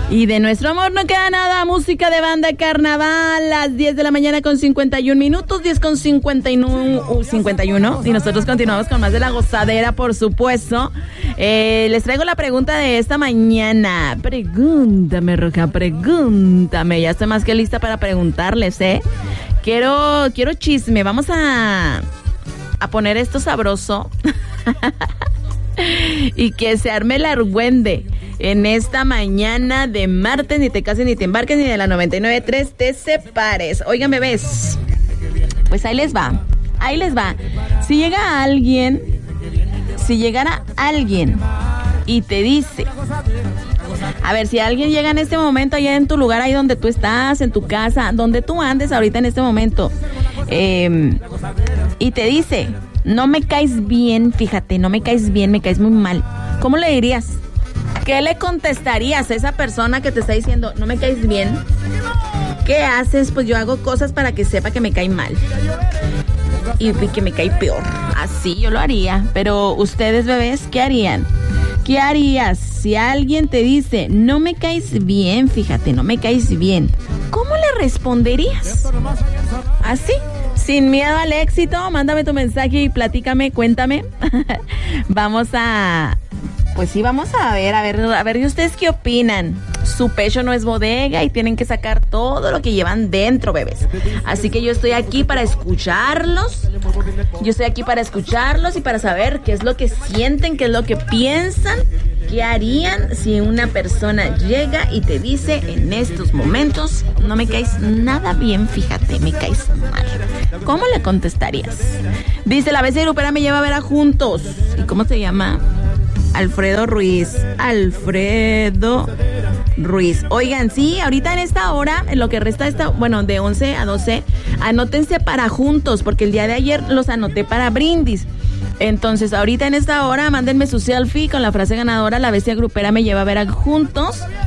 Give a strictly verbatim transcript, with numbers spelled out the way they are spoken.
Y de nuestro amor no queda nada, música de banda carnaval, las diez de la mañana con cincuenta y un minutos, diez con cincuenta y uno, uh, cincuenta y uno, y nosotros continuamos con más de la gozadera, por supuesto. Eh, les traigo la pregunta de esta mañana. Pregúntame, Roja, pregúntame. Ya estoy más que lista para preguntarles, ¿eh? Quiero, quiero chisme, vamos a, a poner esto sabroso y que se arme el argüende en esta mañana de martes. Ni te cases, ni te embarques, ni de la noventa y nueve punto tres te separes. Oigan, bebés, pues ahí les va, ahí les va. Si llega alguien, si llegara alguien y te dice, a ver, si alguien llega en este momento allá en tu lugar, ahí donde tú estás, en tu casa, donde tú andes ahorita en este momento, eh, y te dice, no me caes bien, fíjate, no me caes bien, me caes muy mal, ¿cómo le dirías? ¿Qué le contestarías a esa persona que te está diciendo, no me caes bien? ¿Qué haces? Pues yo hago cosas para que sepa que me cae mal y, y que me cae peor. Así yo lo haría, pero ustedes, bebés, ¿qué harían? ¿Qué harías si alguien te dice, no me caes bien, fíjate, no me caes bien? ¿Cómo le responderías? ¿Así? Sin miedo al éxito, mándame tu mensaje y platícame, cuéntame. Vamos a... Pues sí, vamos a ver, a ver, a ver, ¿y ustedes qué opinan? Su pecho no es bodega y tienen que sacar todo lo que llevan dentro, bebés. Así que yo estoy aquí para escucharlos. Yo estoy aquí para escucharlos y para saber qué es lo que sienten, qué es lo que piensan, qué harían si una persona llega y te dice en estos momentos, no me caes nada bien, fíjate, me caes mal. ¿Cómo le contestarías? Dice, la vez de grupera me lleva a ver a Juntos. ¿Y cómo se llama? Alfredo Ruiz, Alfredo Ruiz. Oigan, sí, ahorita en esta hora, en lo que resta de esta, bueno, de once a doce, anótense para Juntos, porque el día de ayer los anoté para Brindis. Entonces, ahorita en esta hora, mándenme su selfie con la frase ganadora, la bestia grupera me lleva a ver a Juntos,